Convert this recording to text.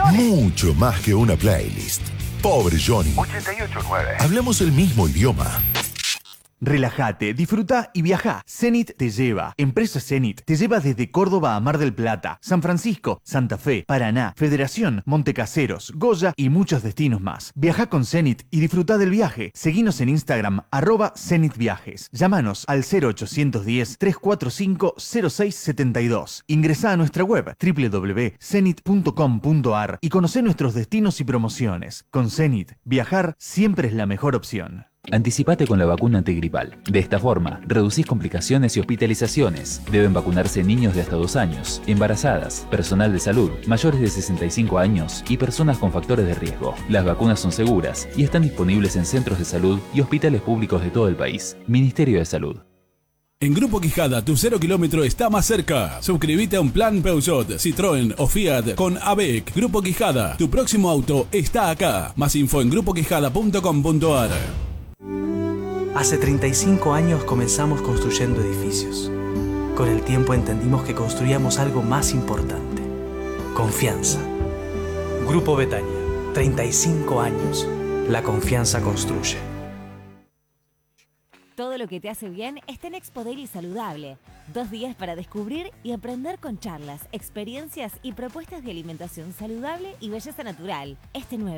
Mucho más que una playlist. Pobre Johnny. 88.9. Hablamos el mismo idioma. Relájate, disfruta y viaja. Zenit te lleva. Empresa Zenit te lleva desde Córdoba a Mar del Plata, San Francisco, Santa Fe, Paraná, Federación, Montecaseros, Goya y muchos destinos más. Viaja con Zenit y disfruta del viaje. Seguinos en Instagram, @ZenitViajes. Llámanos al 0810-345-0672. Ingresá a nuestra web www.zenit.com.ar y conocé nuestros destinos y promociones. Con Zenit, viajar siempre es la mejor opción. Anticipate con la vacuna antigripal. De esta forma, reducís complicaciones y hospitalizaciones. Deben vacunarse niños de hasta 2 años, embarazadas, personal de salud, mayores de 65 años y personas con factores de riesgo. Las vacunas son seguras y están disponibles en centros de salud y hospitales públicos de todo el país. Ministerio de Salud. En Grupo Quijada, tu 0 kilómetro está más cerca. Suscríbete a un plan Peugeot, Citroën o Fiat con ABEC. Grupo Quijada, tu próximo auto está acá. Más info en grupoquijada.com.ar. Hace 35 años comenzamos construyendo edificios. Con el tiempo entendimos que construíamos algo más importante: confianza. Grupo Betania, 35 años. La confianza construye. Todo lo que te hace bien está en Expo Daily Saludable. 2 días para descubrir y aprender con charlas, experiencias y propuestas de alimentación saludable y belleza natural. Este 9